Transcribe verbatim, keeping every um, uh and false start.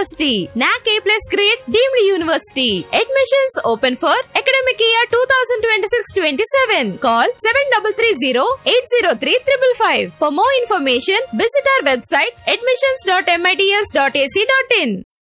University. N A C A plus grade deemed university. Admissions open for academic year twenty twenty-six twenty-seven. Call seven three three zero eight zero three five five. For more information, visit our website admissions dot mits dot a c dot in.